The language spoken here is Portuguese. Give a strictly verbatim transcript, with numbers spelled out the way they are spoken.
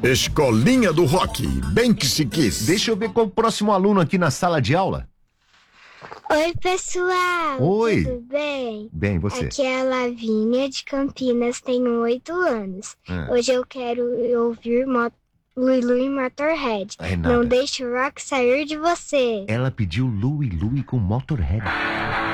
Escolinha do Rock, bem que se quis. Deixa eu ver qual o próximo aluno aqui na sala de aula. Oi, pessoal. Oi. Tudo bem? Bem, você? Aqui é a Lavínia de Campinas, tenho oito anos. Ah. Hoje eu quero ouvir Mo- Lulu e Motorhead. É nada. Não deixe o rock sair de você. Ela pediu Louie Louie com Motorhead.